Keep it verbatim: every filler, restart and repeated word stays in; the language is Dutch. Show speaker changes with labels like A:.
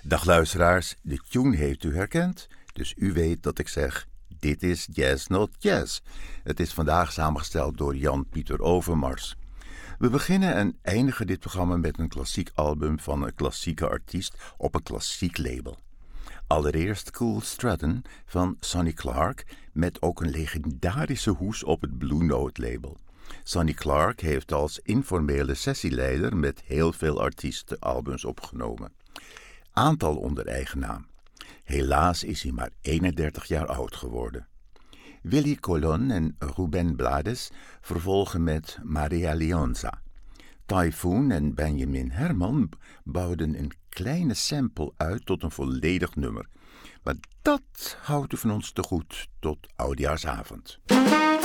A: Dag luisteraars, de tune heeft u herkend, dus u weet dat ik zeg, dit is Jazz Not Jazz. Het is vandaag samengesteld door Jan-Pieter Overmars. We beginnen en eindigen dit programma met een klassiek album van een klassieke artiest op een klassiek label. Allereerst Cool Stratton van Sonny Clark, met ook een legendarische hoes op het Blue Note label. Sonny Clark heeft als informele sessieleider met heel veel artiesten albums opgenomen. Aantal onder eigen naam. Helaas is hij maar eenendertig jaar oud geworden. Willy Colon en Ruben Blades vervolgen met Maria Leonza. Typhoon en Benjamin Herman bouwden een kleine sample uit tot een volledig nummer. Maar dat houdt u van ons te goed tot oudjaarsavond.